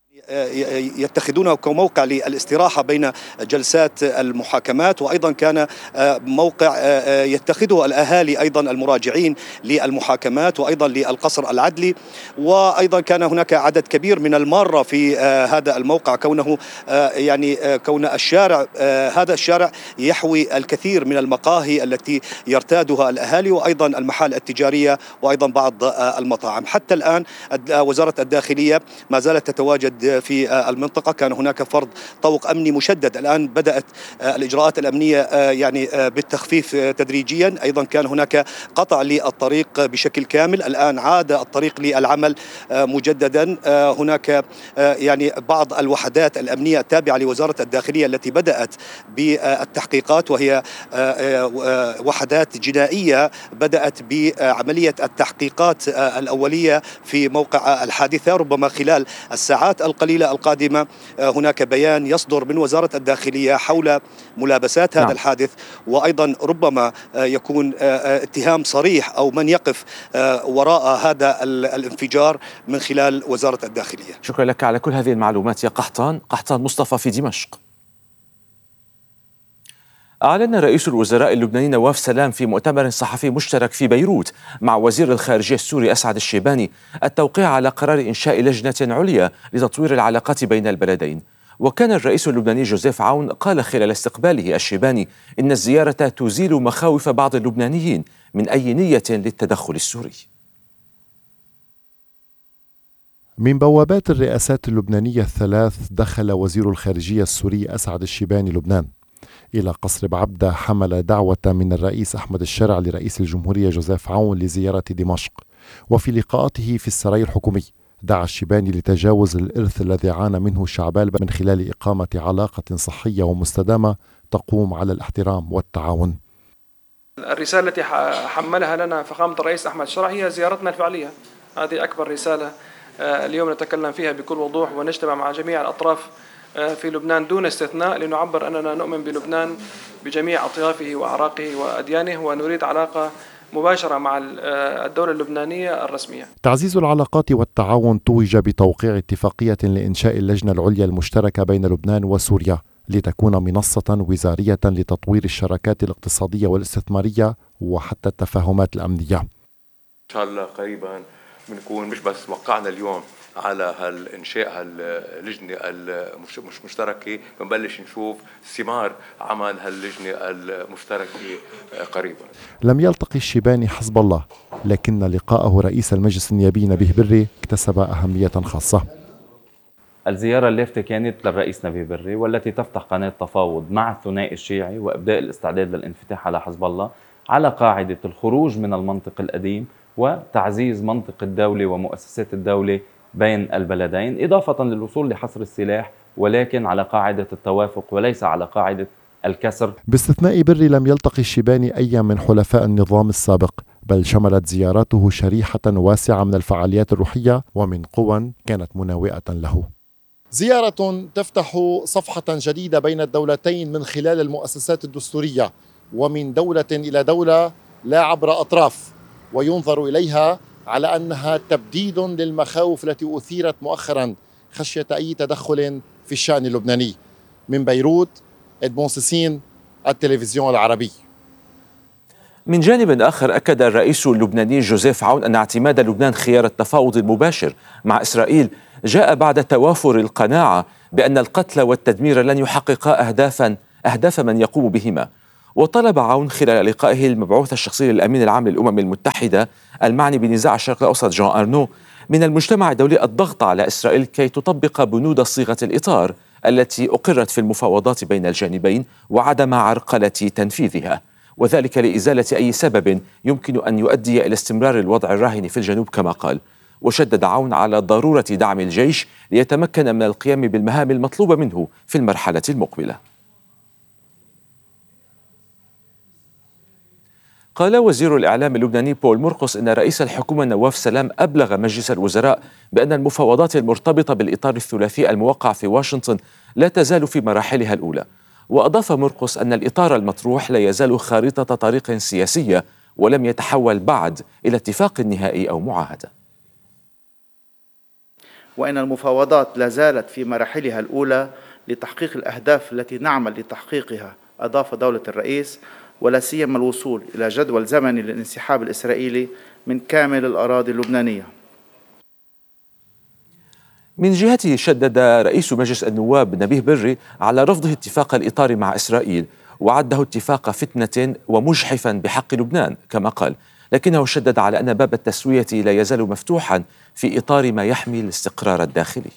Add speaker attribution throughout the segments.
Speaker 1: يتخذونه كموقع للاستراحة بين جلسات المحاكمات، وأيضا كان موقع يتخذه الأهالي أيضا المراجعين للمحاكمات وأيضا للقصر العدلي. وأيضا كان هناك عدد كبير من المارة في هذا الموقع، كونه كون الشارع هذا الشارع يحوي الكثير من المقاهي التي يرتادها الأهالي وأيضا المحال التجارية وأيضا بعض المطاعم. حتى الآن وزارة الداخلية ما زالت تتواجد في المنطقة. كان هناك فرض طوق أمني مشدد. الآن بدأت الإجراءات الأمنية بالتخفيف تدريجيا. أيضا كان هناك قطع للطريق بشكل كامل. الآن عاد الطريق للعمل مجددا. هناك بعض الوحدات الأمنية التابعة لوزارة الداخلية التي بدأت بالتحقيقات، وهي وحدات جنائية بدأت بعملية التحقيقات الأولية في موقع الحادثة. ربما خلال الساعات القليلة القادمة هناك بيان يصدر من وزارة الداخلية حول ملابسات هذا الحادث، وأيضا ربما يكون اتهام صريح أو من يقف وراء هذا الانفجار من خلال وزارة الداخلية.
Speaker 2: شكرا لك على كل هذه المعلومات يا قحطان مصطفى في دمشق. أعلن رئيس الوزراء اللبناني نواف سلام في مؤتمر صحفي مشترك في بيروت مع وزير الخارجية السوري أسعد الشيباني التوقيع على قرار إنشاء لجنة عليا لتطوير العلاقات بين البلدين. وكان الرئيس اللبناني جوزيف عون قال خلال استقباله الشيباني إن الزيارة تزيل مخاوف بعض اللبنانيين من أي نية للتدخل السوري.
Speaker 3: من بوابات الرئاسات اللبنانية الثلاث دخل وزير الخارجية السوري أسعد الشيباني لبنان إلى قصر بعبدة حمل دعوة من الرئيس أحمد الشرع لرئيس الجمهورية جوزيف عون لزيارة دمشق. وفي لقاءاته في السراي الحكومي دعا الشيباني لتجاوز الإرث الذي عانى منه شعبان من خلال إقامة علاقة صحية ومستدامة تقوم على الاحترام والتعاون.
Speaker 4: الرسالة التي حملها لنا فخامة الرئيس أحمد الشرع هي زيارتنا الفعلية. هذه أكبر رسالة اليوم نتكلم فيها بكل وضوح، ونجتمع مع جميع الأطراف في لبنان دون استثناء لنعبر أننا نؤمن بلبنان بجميع أطيافه وأعراقه وأديانه، ونريد علاقة مباشرة مع الدولة اللبنانية الرسمية.
Speaker 3: تعزيز العلاقات والتعاون توج بتوقيع اتفاقية لإنشاء اللجنة العليا المشتركة بين لبنان وسوريا لتكون منصة وزارية لتطوير الشراكات الاقتصادية والاستثمارية وحتى التفاهمات الأمنية.
Speaker 5: إن شاء الله قريبا بنكون مش بس وقعنا اليوم على إنشاء هاللجنة المشتركة، بنبلش نشوف ثمار عمل هاللجنة المشتركة قريبا.
Speaker 3: لم يلتقي الشيباني حزب الله، لكن لقاءه رئيس المجلس النيابي نبيه بري اكتسب أهمية خاصة.
Speaker 6: الزيارة اللافتة كانت للرئيس نبيه بري، والتي تفتح قناة تفاوض مع الثنائي الشيعي وإبداء الاستعداد للانفتاح على حزب الله على قاعدة الخروج من المنطق القديم وتعزيز منطق الدولة ومؤسسات الدولة بين البلدين، إضافة للوصول لحصر السلاح ولكن على قاعدة التوافق وليس على قاعدة الكسر.
Speaker 3: باستثناء بري لم يلتقي الشيباني أي من حلفاء النظام السابق، بل شملت زياراته شريحة واسعة من الفعاليات الروحية ومن قوى كانت مناوئة له. زيارة تفتح صفحة جديدة بين الدولتين من خلال المؤسسات الدستورية، ومن دولة إلى دولة لا عبر أطراف، وينظر إليها على أنها تبديد للمخاوف التي أثيرت مؤخرا خشية أي تدخل في الشأن اللبناني. من بيروت، إدمون سيسين، التلفزيون العربي.
Speaker 2: من جانب آخر أكد الرئيس اللبناني جوزيف عون أن اعتماد لبنان خيار التفاوض المباشر مع إسرائيل جاء بعد توافر القناعة بأن القتل والتدمير لن يحققا أهداف من يقوم بهما. وطلب عون خلال لقائه المبعوث الشخصي للأمين العام للأمم المتحدة المعني بنزاع الشرق الأوسط جان أرنو من المجتمع الدولي الضغط على إسرائيل كي تطبق بنود صيغة الإطار التي أقرت في المفاوضات بين الجانبين وعدم عرقلة تنفيذها، وذلك لإزالة أي سبب يمكن أن يؤدي إلى استمرار الوضع الراهن في الجنوب كما قال. وشدد عون على ضرورة دعم الجيش ليتمكن من القيام بالمهام المطلوبة منه في المرحلة المقبلة. قال وزير الإعلام اللبناني بول مرقس إن رئيس الحكومة نواف سلام أبلغ مجلس الوزراء بأن المفاوضات المرتبطة بالإطار الثلاثي الموقع في واشنطن لا تزال في مراحلها الأولى. وأضاف مرقس أن الإطار المطروح لا يزال خارطة طريق سياسية ولم يتحول بعد إلى اتفاق نهائي أو معاهدة.
Speaker 7: وإن المفاوضات لا زالت في مراحلها الأولى لتحقيق الأهداف التي نعمل لتحقيقها، أضاف دولة الرئيس، ولا سيما الوصول إلى جدول زمني للانسحاب الإسرائيلي من كامل الأراضي اللبنانية.
Speaker 2: من جهته شدد رئيس مجلس النواب نبيه بري على رفضه اتفاق الإطار مع إسرائيل، وعده اتفاق فتنة ومجحفا بحق لبنان كما قال، لكنه شدد على أن باب التسوية لا يزال مفتوحا في إطار ما يحمي الاستقرار الداخلي.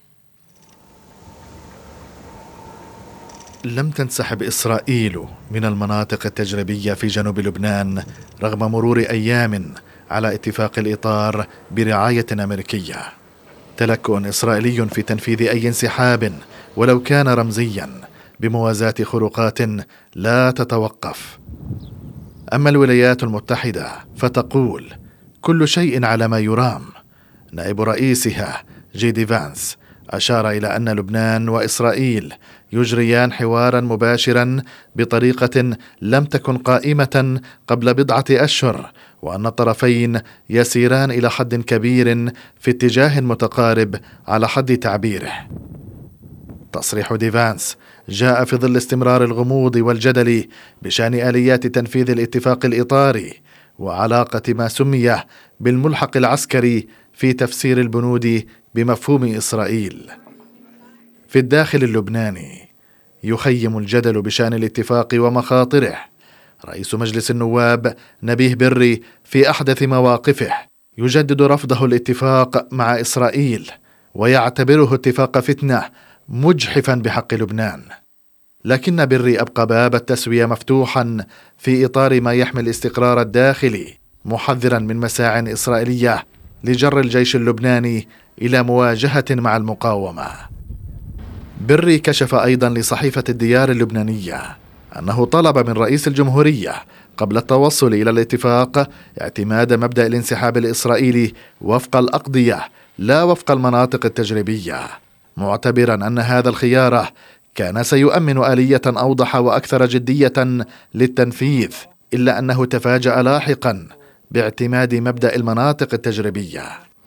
Speaker 8: لم تنسحب إسرائيل من المناطق التجريبية في جنوب لبنان رغم مرور أيام على اتفاق الإطار برعاية أمريكية. تلكؤ إسرائيلي في تنفيذ أي انسحاب ولو كان رمزيا بموازاة خروقات لا تتوقف. أما الولايات المتحدة فتقول كل شيء على ما يرام. نائب رئيسها جيدي فانس أشار إلى أن لبنان وإسرائيل يجريان حوارا مباشرا بطريقة لم تكن قائمة قبل بضعة أشهر، وأن الطرفين يسيران إلى حد كبير في اتجاه متقارب على حد تعبيره. تصريح ديفانس جاء في ظل استمرار الغموض والجدل بشأن آليات تنفيذ الاتفاق الإطاري وعلاقة ما سمي بالملحق العسكري في تفسير البنود بمفهوم إسرائيل. في الداخل اللبناني يخيم الجدل بشأن الاتفاق ومخاطره. رئيس مجلس النواب نبيه بري في أحدث مواقفه يجدد رفضه الاتفاق مع إسرائيل ويعتبره اتفاق فتنة مجحفا بحق لبنان، لكن بري أبقى باب التسوية مفتوحا في إطار ما يحمي الاستقرار الداخلي، محذرا من مساع إسرائيلية لجر الجيش اللبناني إلى مواجهة مع المقاومة. بري كشف أيضا لصحيفة الديار اللبنانية أنه طلب من رئيس الجمهورية قبل التوصل إلى الاتفاق اعتماد مبدأ الانسحاب الإسرائيلي وفق الأقضية لا وفق المناطق التجريبية، معتبرا أن هذا الخيار كان سيؤمن آلية أوضح وأكثر جدية للتنفيذ، إلا أنه تفاجأ لاحقا باعتماد مبدأ المناطق التجريبية.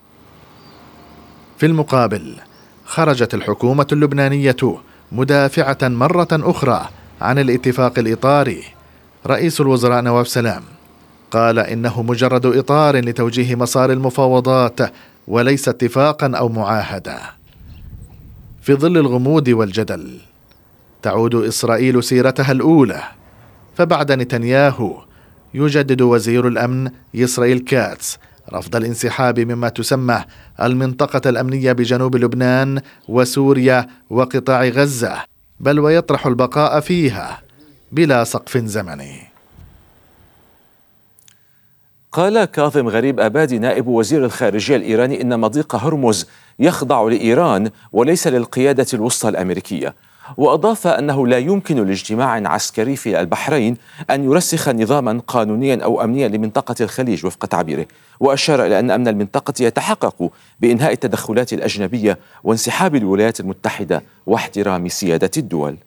Speaker 8: في المقابل خرجت الحكومة اللبنانية مدافعة مرة أخرى عن الاتفاق الإطاري. رئيس الوزراء نواف سلام قال إنه مجرد إطار لتوجيه مسار المفاوضات وليس اتفاقا أو معاهدة. في ظل الغموض والجدل تعود إسرائيل سيرتها الأولى، فبعد نتنياهو يجدد وزير الأمن إسرائيل كاتس رفض الانسحاب مما تسمى المنطقة الأمنية بجنوب لبنان وسوريا وقطاع غزة، بل ويطرح البقاء فيها بلا سقف زمني.
Speaker 2: قال كاظم غريب أبادي نائب وزير الخارجية الإيراني إن مضيق هرمز يخضع لإيران وليس للقيادة الوسطى الأمريكية، وأضاف أنه لا يمكن لاجتماع عسكري في البحرين أن يرسخ نظاما قانونيا أو أمنيا لمنطقة الخليج وفق تعبيره، وأشار إلى أن أمن المنطقة يتحقق بإنهاء التدخلات الأجنبية وانسحاب الولايات المتحدة واحترام سيادة الدول.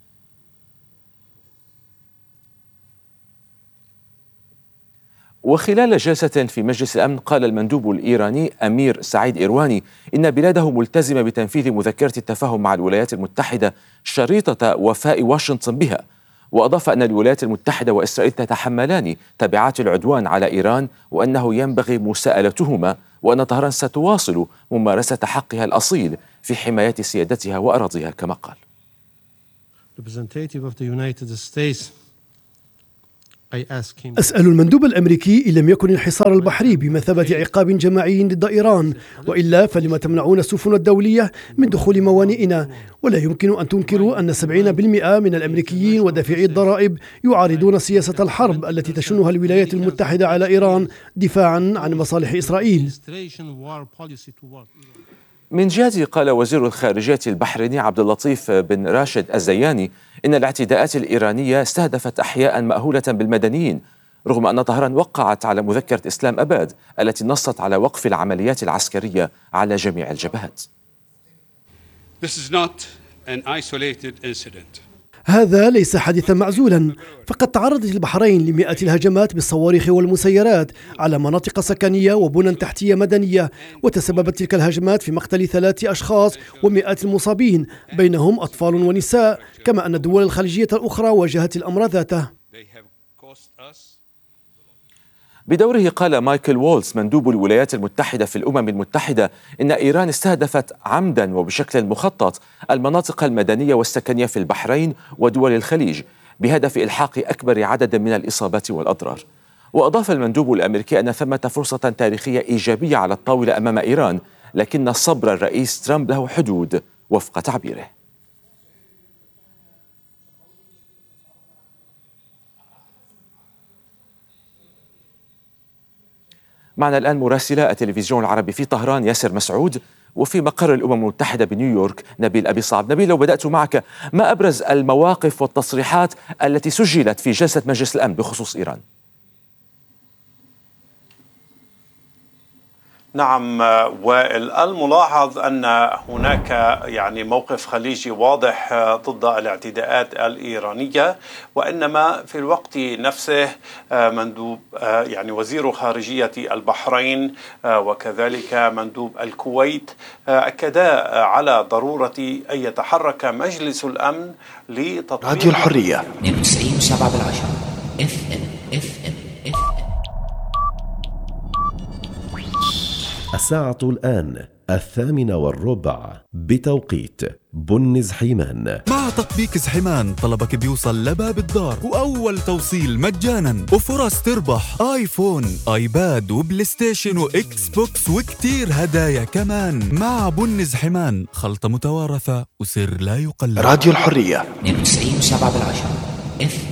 Speaker 2: وخلال جلسة في مجلس الأمن قال المندوب الإيراني أمير سعيد إيرواني إن بلاده ملتزمة بتنفيذ مذكرة التفاهم مع الولايات المتحدة شريطة وفاء واشنطن بها، وأضاف أن الولايات المتحدة وإسرائيل تتحملان تبعات العدوان على إيران وأنه ينبغي مساءلتهما، وأن طهران ستواصل ممارسة حقها الأصيل في حماية سيادتها وأراضيها كما قال.
Speaker 9: أسأل المندوب الأمريكي إن لم يكن الحصار البحري بمثابة عقاب جماعي ضد إيران، وإلا فلما تمنعون السفن الدولية من دخول موانئنا؟ ولا يمكن أن تنكروا أن 70% من الأمريكيين ودافعي الضرائب يعارضون سياسة الحرب التي تشنها الولايات المتحدة على إيران دفاعا عن مصالح إسرائيل.
Speaker 2: من جهته قال وزير الخارجية البحريني عبد اللطيف بن راشد الزياني إن الاعتداءات الإيرانية استهدفت أحياء مأهولة بالمدنيين، رغم أن طهران وقعت على مذكرة إسلام أباد التي نصت على وقف العمليات العسكرية على جميع الجبهات.
Speaker 9: هذا ليس حادثا معزولا، فقد تعرضت البحرين لمئات الهجمات بالصواريخ والمسيرات على مناطق سكنية وبنى تحتية مدنية، وتسببت تلك الهجمات في مقتل 3 أشخاص ومئات المصابين بينهم أطفال ونساء، كما أن الدول الخليجية الأخرى واجهت الأمر ذاته.
Speaker 2: بدوره قال مايكل وولز مندوب الولايات المتحدة في الأمم المتحدة إن إيران استهدفت عمدا وبشكل مخطط المناطق المدنية والسكنية في البحرين ودول الخليج بهدف إلحاق أكبر عدد من الإصابات والأضرار. وأضاف المندوب الأمريكي أن ثمة فرصة تاريخية إيجابية على الطاولة أمام إيران، لكن صبر الرئيس ترامب له حدود وفق تعبيره. معنا الآن مراسلة التلفزيون العربي في طهران ياسر مسعود، وفي مقر الأمم المتحدة بنيويورك نبيل أبي صعب. نبيل، لو بدأت معك، ما أبرز المواقف والتصريحات التي سجلت في جلسة مجلس الأمن بخصوص إيران؟
Speaker 10: نعم وائل، الملاحظ أن هناك موقف خليجي واضح ضد الاعتداءات الإيرانية، وإنما في الوقت نفسه مندوب وزير خارجية البحرين وكذلك مندوب الكويت أكدا على ضرورة أن يتحرك مجلس الأمن لتطبيق
Speaker 8: راديو الحرية
Speaker 11: 92.7 الساعة الآن 8:15 بتوقيت بن زحيمان.
Speaker 12: مع تطبيق زحيمان طلبك بيوصل لباب الدار، وأول توصيل مجانا، وفرص تربح آيفون، آيباد وبلاي ستيشن وإكس بوكس وكتير هدايا كمان. مع بن زحيمان خلطة متوارثة وسر لا يقلد.
Speaker 8: راديو الحرية
Speaker 11: 92.7